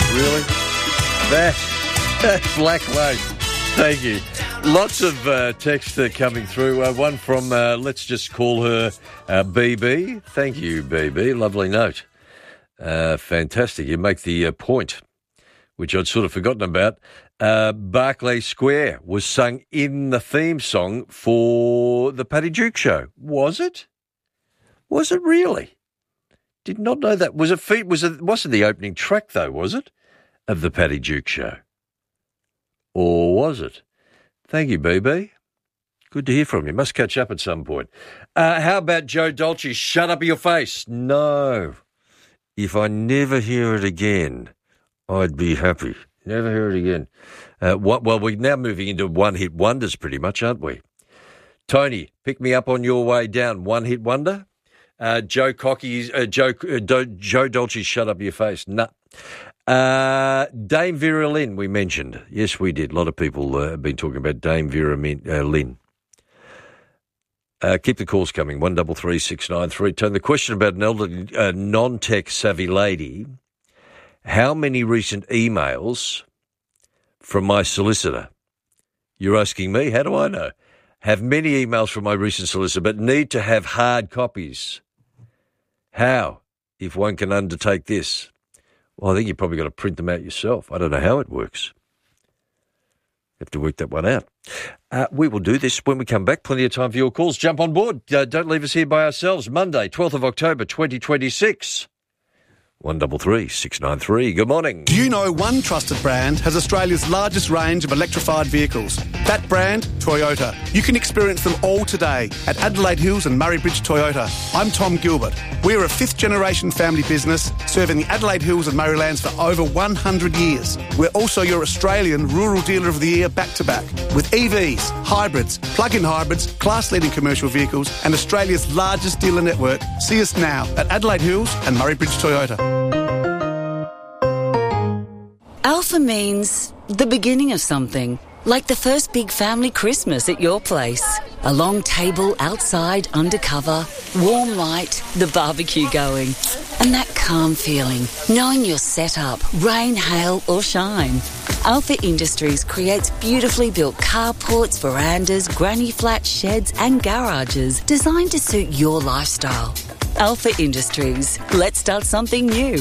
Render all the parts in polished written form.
Really? That Black Lace. Thank you. Lots of text coming through. One from, let's just call her BB. Thank you, BB. Lovely note. Fantastic. You make the point, which I'd sort of forgotten about. Barclay Square was sung in the theme song for the Paddy Duke show. Was it? Was it really? Did not know that. Wasn't the opening track, though, was it, of the Paddy Duke show? Or was it? Thank you, BB. Good to hear from you. Must catch up at some point. How about Joe Dolce? Shut up your face. No. If I never hear it again, I'd be happy. Never hear it again. Well, we're now moving into one-hit wonders pretty much, aren't we? Tony, pick me up on your way down. One-hit wonder? Joe Dolce, shut up your face. Nah. Dame Vera Lynn, we mentioned. Yes, we did. A lot of people have been talking about Dame Vera Lynn. Keep the calls coming, 133 693. Tony, the question about an elderly non-tech savvy lady, how many recent emails from my solicitor? You're asking me, how do I know? Have many emails from my recent solicitor, but need to have hard copies. How, if one can undertake this? Well, I think you've probably got to print them out yourself. I don't know how it works. Have to work that one out. We will do this when we come back. Plenty of time for your calls. Jump on board. Don't leave us here by ourselves. Monday, 12th of October, 2026. 133 693. Good morning. Do you know one trusted brand has Australia's largest range of electrified vehicles? That brand, Toyota. You can experience them all today at Adelaide Hills and Murray Bridge Toyota. I'm Tom Gilbert. We're a fifth-generation family business serving the Adelaide Hills and Murraylands for over 100 years. We're also your Australian Rural Dealer of the Year back-to-back with EVs, hybrids, plug-in hybrids, class-leading commercial vehicles and Australia's largest dealer network. See us now at Adelaide Hills and Murray Bridge Toyota. Alpha means the beginning of something, like the first big family Christmas at your place. A long table outside, undercover, warm light, the barbecue going, and that calm feeling, knowing you're set up, rain, hail or shine. Alpha Industries creates beautifully built carports, verandas, granny flats, sheds and garages designed to suit your lifestyle. Alpha Industries. Let's start something new.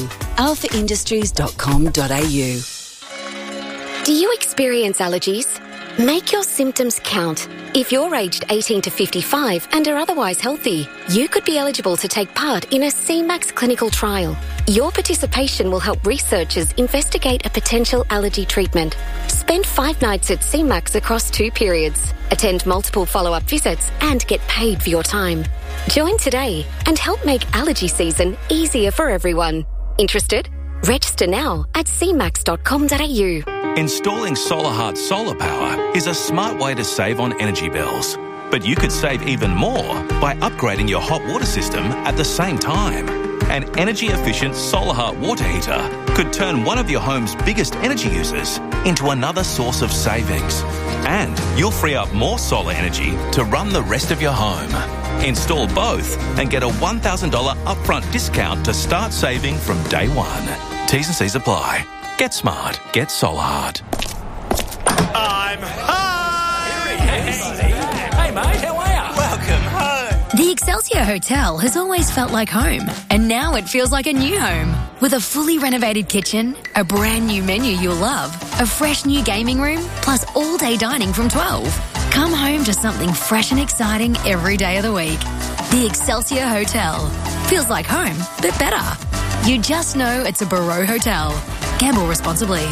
alphaindustries.com.au. Do you experience allergies? Make your symptoms count. If you're aged 18 to 55 and are otherwise healthy, you could be eligible to take part in a CMAX clinical trial. Your participation will help researchers investigate a potential allergy treatment. Spend 5 nights at CMAX across 2 periods. Attend multiple follow-up visits and get paid for your time. Join today and help make allergy season easier for everyone. Interested? Register now at cmax.com.au. Installing SolarHeart solar power is a smart way to save on energy bills. But you could save even more by upgrading your hot water system at the same time. An energy-efficient SolarHeart water heater could turn one of your home's biggest energy users into another source of savings. And you'll free up more solar energy to run the rest of your home. Install both and get a $1,000 upfront discount to start saving from day one. T's and C's apply. Get smart. Get SolarHeart. I'm home! Hey, mate, how are you? Welcome home. The Excelsior Hotel has always felt like home, and now it feels like a new home. With a fully renovated kitchen, a brand new menu you'll love, a fresh new gaming room, plus all-day dining from 12. Come home to something fresh and exciting every day of the week. The Excelsior Hotel. Feels like home, but better. You just know it's a Barreau Hotel. Gamble responsibly.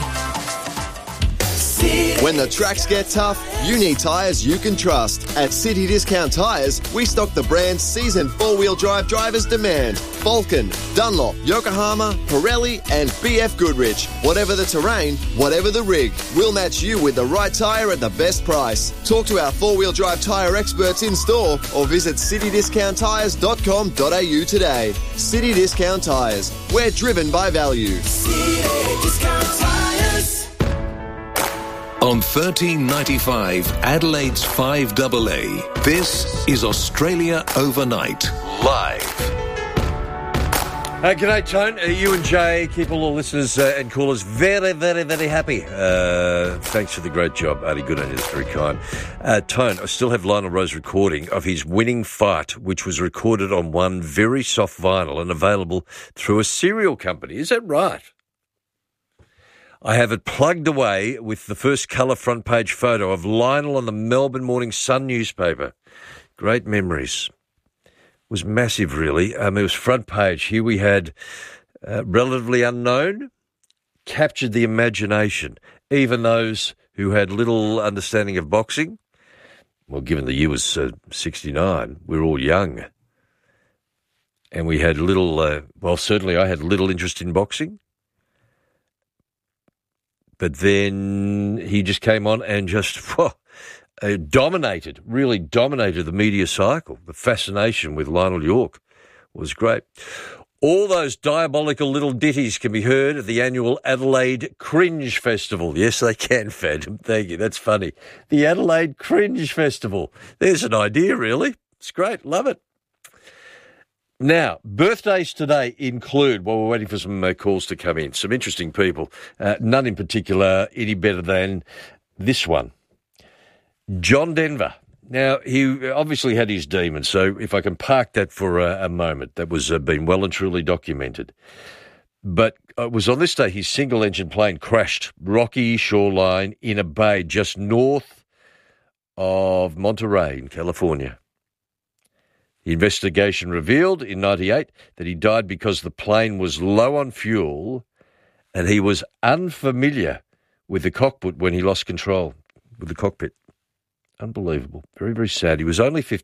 When the tracks get tough, you need tyres you can trust. At City Discount Tyres, we stock the brands seasoned four-wheel drive drivers demand. Vulcan, Dunlop, Yokohama, Pirelli and BF Goodrich. Whatever the terrain, whatever the rig, we'll match you with the right tyre at the best price. Talk to our four-wheel drive tyre experts in store or visit citydiscounttyres.com.au today. City Discount Tyres. We're driven by value. City Discount Tyres. On 1395 Adelaide's 5AA, this is Australia Overnight, live. G'day, Tone. You and Jay keep all the listeners and callers very, very, very happy. Thanks for the great job, Artie. Good on you. That's very kind. Tone, I still have Lionel Rose recording of his winning fight, which was recorded on one very soft vinyl and available through a cereal company. Is that right? I have it plugged away with the first colour front page photo of Lionel on the Melbourne Morning Sun newspaper. Great memories. Was massive, really. It was front page. Here we had Relatively Unknown, captured the imagination. Even those who had little understanding of boxing, well, given the year was 69, we were all young. And we had little, certainly I had little interest in boxing. But then he just came on and just really dominated the media cycle. The fascination with Lionel York was great. All those diabolical little ditties can be heard at the annual Adelaide Cringe Festival. Yes, they can, Phantom. Thank you. That's funny. The Adelaide Cringe Festival. There's an idea, really. It's great. Love it. Now, birthdays today include, while we're waiting for some calls to come in, some interesting people. None in particular any better than this one. John Denver. Now, he obviously had his demons, so if I can park that for a moment, that was been well and truly documented. But it was on this day his single-engine plane crashed rocky shoreline in a bay just north of Monterey in California. The investigation revealed in 1998 that he died because the plane was low on fuel and he was unfamiliar with the cockpit when he lost control with the cockpit. Unbelievable. Very, very sad. He was only 15.